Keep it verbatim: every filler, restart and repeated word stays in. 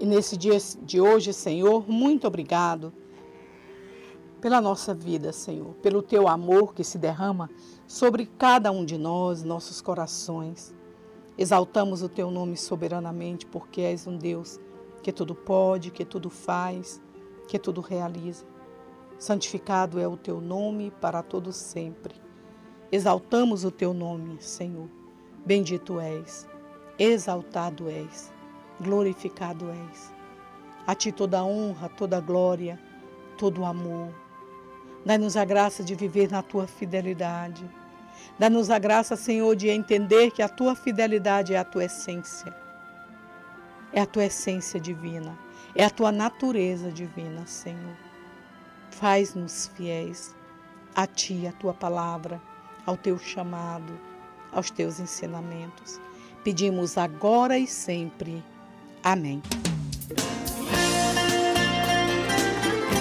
E nesse dia de hoje, Senhor, muito obrigado pela nossa vida, Senhor, pelo Teu amor que se derrama sobre cada um de nós, nossos corações. Exaltamos o Teu nome soberanamente, porque és um Deus que tudo pode, que tudo faz, que tudo realiza. Santificado é o Teu nome para todo sempre. Exaltamos o Teu nome, Senhor. Bendito és, exaltado és, glorificado és. A Ti toda a honra, toda a glória, todo o amor. Dá-nos a graça de viver na Tua fidelidade. Dá-nos a graça, Senhor, de entender que a Tua fidelidade é a Tua essência. É a Tua essência divina. É a Tua natureza divina, Senhor. Faz-nos fiéis a Ti, a Tua palavra, ao Teu chamado, aos Teus ensinamentos. Pedimos agora e sempre. Amém.